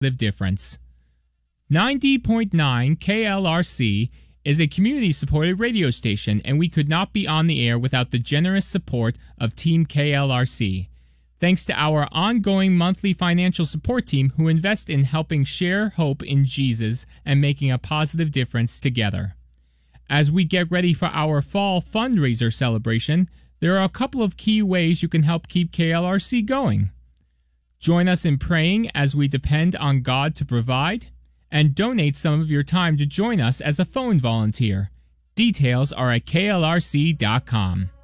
difference. 90.9 KLRC is a community-supported radio station, and we could not be on the air without the generous support of Team KLRC. Thanks to our ongoing monthly financial support team who invest in helping share hope in Jesus and making a positive difference together. As we get ready for our fall fundraiser celebration, there are a couple of key ways you can help keep KLRC going. Join us in praying as we depend on God to provide, and donate some of your time to join us as a phone volunteer. Details are at klrc.com.